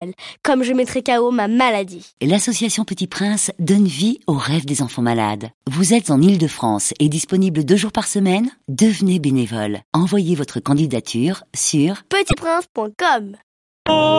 comme je mettrai KO ma maladie. L'association Petit Prince donne vie aux rêves des enfants malades. Vous êtes en Île-de-France et disponible 2 jours par semaine? Devenez bénévole. Envoyez votre candidature sur Petitprince.com.